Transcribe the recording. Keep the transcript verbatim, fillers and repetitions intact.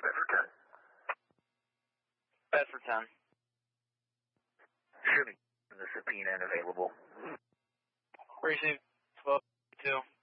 to Bedford ten. Bedford ten. Should be the subpoena and available. Receive twelve two.